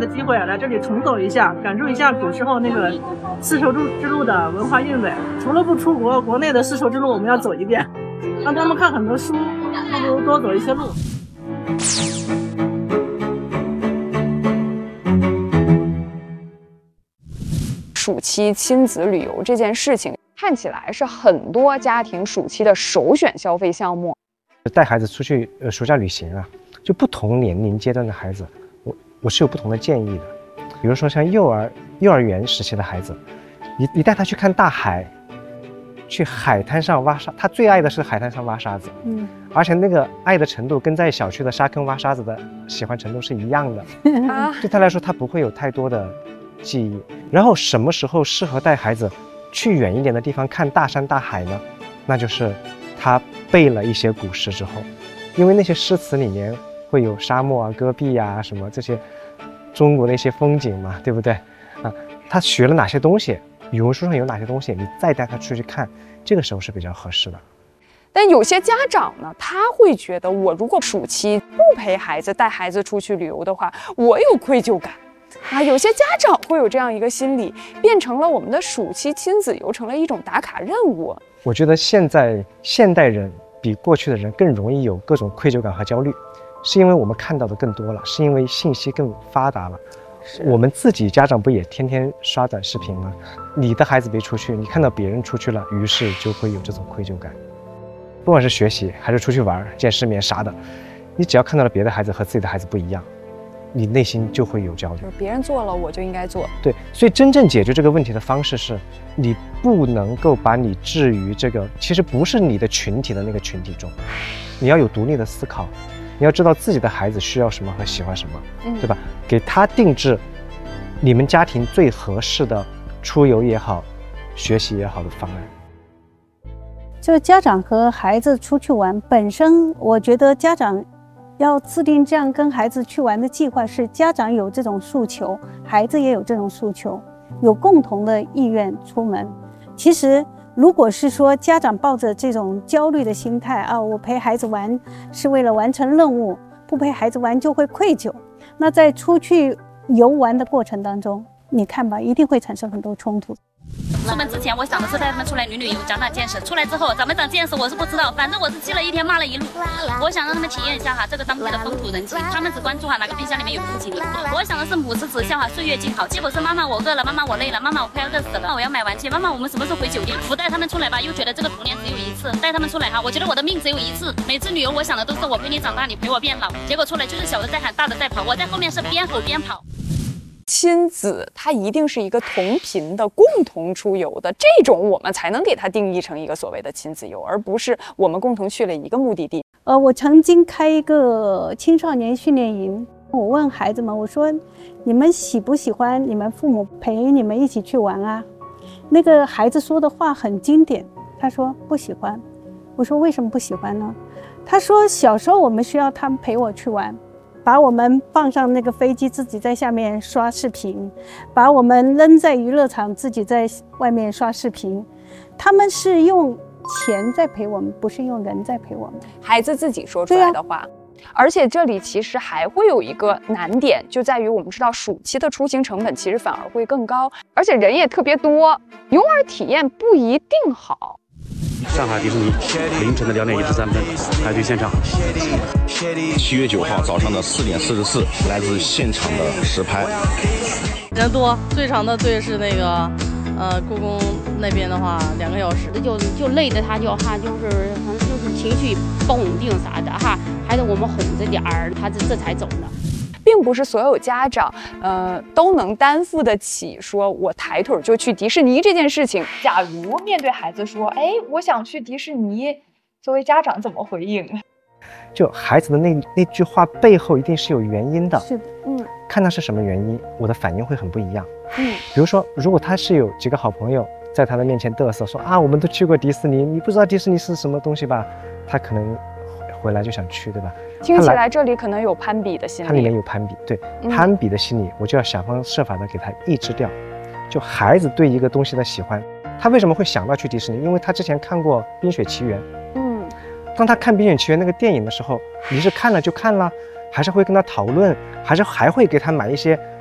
的机会来这里重走一下，感受一下古时候那个丝绸之路的文化韵味。除了不出国，国内的丝绸之路我们要走一遍，让他们看很多书，不如多走一些路。 暑期亲子旅游这件事情，看起来是很多家庭暑期的首选消费项目。 带孩子出去暑假旅行啊，就不同年龄阶段的孩子，我是有不同的建议的。比如说像幼儿园时期的孩子，你带他去看大海，去海滩上挖沙，他最爱的是海滩上挖沙子，而且那个爱的程度跟在小区的沙坑挖沙子的喜欢程度是一样的。对他来说，他不会有太多的记忆。然后什么时候适合带孩子去远一点的地方看大山大海呢？那就是他背了一些古诗之后，因为那些诗词里面会有沙漠啊、戈壁啊什么这些中国的一些风景嘛，对不对啊？他学了哪些东西，语文书上有哪些东西，你再带他出去看，这个时候是比较合适的。 但有些家长呢，他会觉得我如果暑期不陪孩子带孩子出去旅游的话，我有愧疚感啊。有些家长会有这样一个心理，变成了我们的暑期亲子游成了一种打卡任务。 我觉得现代人比过去的人更容易有各种愧疚感和焦虑，是因为我们看到的更多了，是因为信息更发达了。我们自己家长不也天天刷短视频吗？你的孩子没出去，你看到别人出去了，于是就会有这种愧疚感。不管是学习还是出去玩见世面啥的，你只要看到了别的孩子和自己的孩子不一样，你内心就会有焦虑， 就是别人做了我就应该做。 对，所以真正解决这个问题的方式是，你不能够把你置于这个其实不是你的群体的那个群体中，你要有独立的思考，你要知道自己的孩子需要什么和喜欢什么，对吧？给他定制你们家庭最合适的出游也好、学习也好的方案。 就是家长和孩子出去玩本身，我觉得家长要制定这样跟孩子去玩的计划，是家长有这种诉求，孩子也有这种诉求，有共同的意愿出门。其实如果是说家长抱着这种焦虑的心态啊，我陪孩子玩是为了完成任务，不陪孩子玩就会愧疚，那在出去游玩的过程当中，你看吧，一定会产生很多冲突。 出门之前，我想的是带他们出来旅游，长长见识。出来之后，长没长见识我是不知道，反正我是骑了一天，骂了一路。我想让他们体验一下这个当地的风土人情。他们只关注哪个冰箱里面有父亲。我想的是母慈子孝岁月静好。结果是妈妈我饿了，妈妈我累了，妈妈我快要饿死了，我要买玩具，妈妈我们什么时候回酒店？不带他们出来吧，又觉得这个童年只有一次；带他们出来我觉得我的命只有一次。每次旅游我想的都是我陪你长大，你陪我变老。结果出来就是小的在喊，大的在跑，我在后面是边吼边跑。 亲子它一定是一个同频的共同出游的，这种我们才能给它定义成一个所谓的亲子游，而不是我们共同去了一个目的地。 我曾经开一个青少年训练营，我问孩子们，我说你们喜不喜欢你们父母陪你们一起去玩啊？那个孩子说的话很经典，他说不喜欢。我说为什么不喜欢呢？他说小时候我们需要他们陪我去玩，把我们放上那个飞机，自己在下面刷视频，把我们扔在娱乐场，自己在外面刷视频。他们是用钱在陪我们，不是用人在陪我们。 孩子自己说出来的话。而且这里其实还会有一个难点，就在于我们知道暑期的出行成本其实反而会更高，而且人也特别多，游玩体验不一定好。 上海迪士尼凌晨的2点13分排队现场。 7月9号早上的4点44，来自现场的实拍。 人多，最长的队是那个故宫那边的话2个小时， 就累的他就是反正就是情绪不稳定啥的哈，还得我们哄着点儿，他这才走呢。 并不是所有家长都能担负得起说我抬腿就去迪士尼这件事情。假如面对孩子说我想去迪士尼，作为家长怎么回应？ 就孩子的那句话背后一定是有原因的。 是的， 看他是什么原因，我的反应会很不一样。比如说如果他是有几个好朋友在他的面前嘚瑟说我们都去过迪士尼，你不知道迪士尼是什么东西吧，他可能回来就想去，对吧？ 听起来这里可能有攀比的心理。 它里面有攀比，对，攀比的心理，我就要想方设法的给他抑制掉。就孩子对一个东西的喜欢，他为什么会想到去迪士尼？因为他之前看过《冰雪奇缘》。当他看《冰雪奇缘》那个电影的时候，你是看了就看了，还是会跟他讨论，还会给他买一些